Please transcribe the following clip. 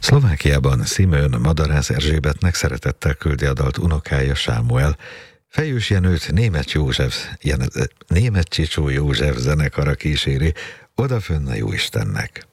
Szlovákiában Szimőn Madarász Erzsébetnek szeretettel küldi a dalt unokája Sámuel. Fejős Jenőt Németh Csicsó József zenekara kíséri, Odafönn a Jóistennek.